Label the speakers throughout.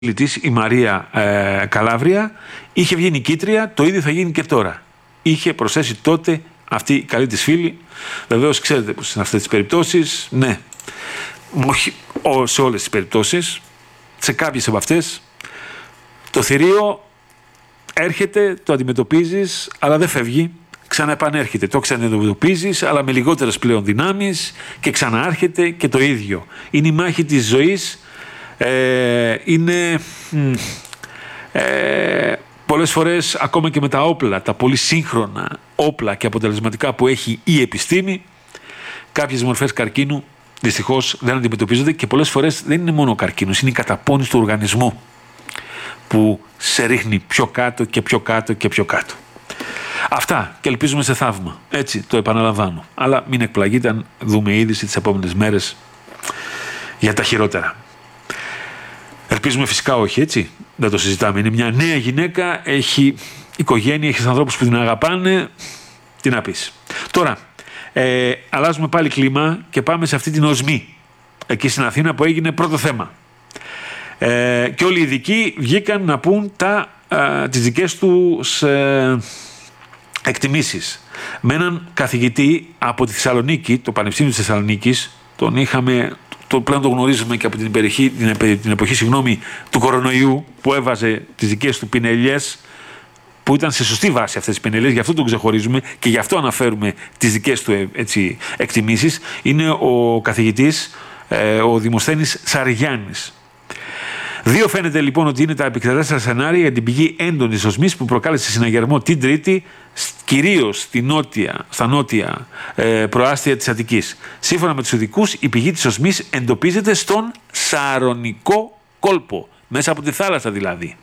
Speaker 1: της, η Μαρία Καλάβρια, είχε βγει νικήτρια, το ίδιο θα γίνει και τώρα. Είχε προσθέσει τότε αυτή η καλή της φίλη. Βεβαίως ξέρετε πως είναι αυτές τις περιπτώσεις, ναι, όχι σε όλες τις περιπτώσεις, σε κάποιες από αυτές το θηρίο έρχεται, το αντιμετωπίζεις, αλλά δεν φεύγει, ξαναεπανέρχεται, το ξαναντιμετωπίζεις, αλλά με λιγότερες πλέον δυνάμεις και ξανάρχεται και το ίδιο. Είναι η μάχη της ζωής. Είναι πολλές φορές ακόμα και με τα όπλα, τα πολύ σύγχρονα όπλα και αποτελεσματικά που έχει η επιστήμη, κάποιες μορφές καρκίνου δυστυχώς δεν αντιμετωπίζονται και πολλές φορές δεν είναι μόνο ο καρκίνος, είναι η καταπώνηση του οργανισμού που σε ρίχνει πιο κάτω και πιο κάτω και πιο κάτω. Αυτά, και ελπίζουμε σε θαύμα. Έτσι το επαναλαμβάνω. Αλλά μην εκπλαγείτε αν δούμε είδηση τις επόμενες μέρες για τα χειρότερα. Ελπίζουμε φυσικά όχι, έτσι. Δεν το συζητάμε. Είναι μια νέα γυναίκα, έχει οικογένεια, έχει ανθρώπους που την αγαπάνε. Τι να πεις. Τώρα, αλλάζουμε πάλι κλίμα και πάμε σε αυτή την οσμή. Εκεί στην Αθήνα που έγινε πρώτο θέμα. Και όλοι οι ειδικοί βγήκαν να πούν τις δικές τους εκτιμήσεις. Με έναν καθηγητή από τη Θεσσαλονίκη, το Πανεπιστήμιο της Θεσσαλονίκης, τον είχαμε... πλέον το γνωρίζουμε και από την εποχή του κορονοϊού, που έβαζε τις δικές του πινελιές, που ήταν σε σωστή βάση αυτές τις πινελιές, γι' αυτό τον ξεχωρίζουμε και γι' αυτό αναφέρουμε τις δικές του εκτιμήσεις. Είναι ο καθηγητής, ο Δημοσθένης Σαριγιάννης. Δύο φαίνεται λοιπόν ότι είναι τα επικρατέστερα σενάρια για την πηγή έντονης οσμής που προκάλεσε συναγερμό την Τρίτη, κυρίως στα νότια προάστια της Αττικής. Σύμφωνα με τους ειδικούς, η πηγή της οσμής εντοπίζεται στον Σαρονικό κόλπο, μέσα από τη θάλασσα δηλαδή.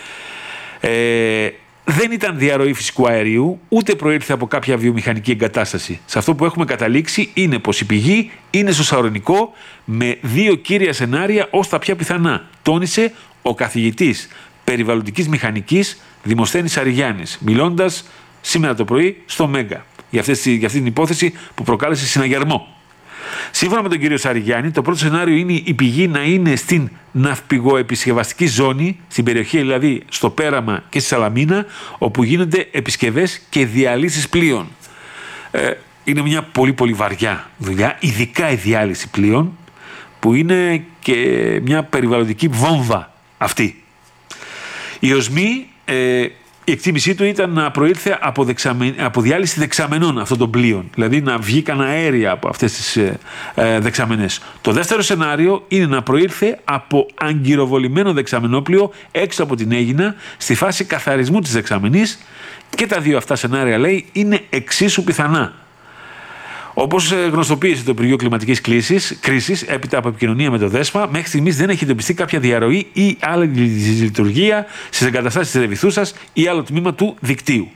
Speaker 1: Δεν ήταν διαρροή φυσικού αερίου, ούτε προήλθε από κάποια βιομηχανική εγκατάσταση. Σε αυτό που έχουμε καταλήξει είναι πως η πηγή είναι στο Σαρονικό, με δύο κύρια σενάρια ως τα πιο πιθανά, τόνισε ο καθηγητής περιβαλλοντικής μηχανικής Δημοσθένης Σαριγιάννης, μιλώντας σήμερα το πρωί στο Μέγκα για αυτή την υπόθεση που προκάλεσε συναγερμό. Σύμφωνα με τον κύριο Σαριγιάννη, το πρώτο σενάριο είναι η πηγή να είναι στην ναυπηγοεπισκευαστική ζώνη, στην περιοχή δηλαδή στο Πέραμα και στη Σαλαμίνα, όπου γίνονται επισκευές και διαλύσεις πλοίων. Είναι μια πολύ πολύ βαριά δουλειά, ειδικά η διάλυση πλοίων, που είναι και μια περιβαλλοντική βόμβα αυτή. Η οσμή, η εκτίμησή του ήταν να προήλθε από διάλυση δεξαμενών αυτών των πλοίων, δηλαδή να βγήκαν αέρια από αυτές τις δεξαμενές. Το δεύτερο σενάριο είναι να προήλθε από αγκυροβολημένο δεξαμενόπλοιο έξω από την Αίγινα, στη φάση καθαρισμού της δεξαμενής, και τα δύο αυτά σενάρια, λέει, είναι εξίσου πιθανά. Όπως γνωστοποίησε το Υπουργείο Κλιματικής Κρίσης, έπειτα από επικοινωνία με το ΔΕΣΠΑ, μέχρι στιγμής δεν έχει εντοπιστεί κάποια διαρροή ή άλλη λειτουργία στις εγκαταστάσεις της Ρεβιθούσας ή άλλο τμήμα του δικτύου.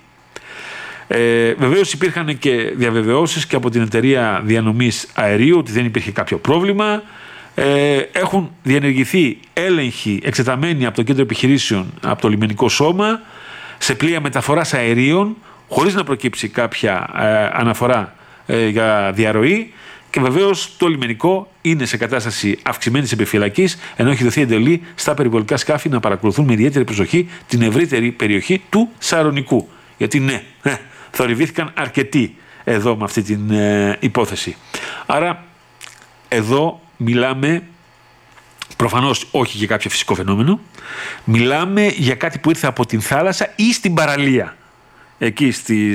Speaker 1: Βεβαίως υπήρχαν και διαβεβαιώσεις και από την εταιρεία διανομής αερίου ότι δεν υπήρχε κάποιο πρόβλημα. Έχουν διενεργηθεί έλεγχοι εκτεταμένοι από το Κέντρο Επιχειρήσεων, από το Λιμενικό Σώμα, σε πλοία μεταφοράς αερίων, χωρίς να προκύψει κάποια αναφορά για διαρροή, και βεβαίως το λιμενικό είναι σε κατάσταση αυξημένης επιφυλακής, ενώ έχει δοθεί εντολή στα περιβολικά σκάφη να παρακολουθούν με ιδιαίτερη προσοχή την ευρύτερη περιοχή του Σαρονικού. Γιατί ναι, θορυβήθηκαν αρκετοί εδώ με αυτή την υπόθεση. Άρα εδώ μιλάμε προφανώς όχι για κάποιο φυσικό φαινόμενο, μιλάμε για κάτι που ήρθε από την θάλασσα ή στην παραλία, εκεί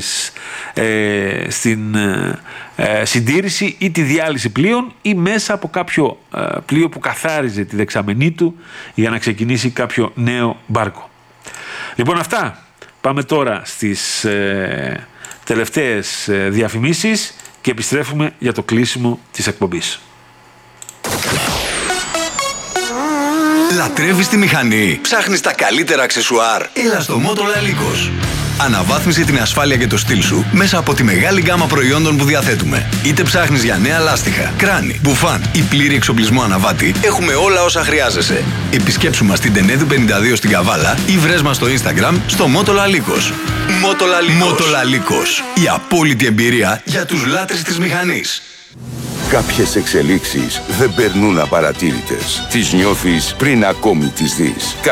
Speaker 1: στην συντήρηση ή τη διάλυση πλοίων, ή μέσα από κάποιο πλοίο που καθάριζε τη δεξαμενή του για να ξεκινήσει κάποιο νέο μπάρκο. Λοιπόν, αυτά. Πάμε τώρα στις τελευταίες διαφημίσεις και επιστρέφουμε για το κλείσιμο της εκπομπής.
Speaker 2: Λατρεύεις τη μηχανή? Ψάχνεις τα καλύτερα αξεσουάρ? Έλα στο Motorola Lycos. Αναβάθμισε την ασφάλεια και το στυλ σου μέσα από τη μεγάλη γκάμα προϊόντων που διαθέτουμε. Είτε ψάχνεις για νέα λάστιχα, κράνη, μπουφάν ή πλήρη εξοπλισμό αναβάτη, έχουμε όλα όσα χρειάζεσαι. Επισκέψου μας στην Τενέδου 52 στην Καβάλα ή βρες μας στο Instagram στο Motorola Lycos. Motorola Lycos. Η απόλυτη εμπειρία για τους λάτρεις της μηχανής.
Speaker 3: Κάποιες εξελίξεις δεν περνούν απαρατήρητες. Τις νιώθεις πριν ακόμη τις δεις.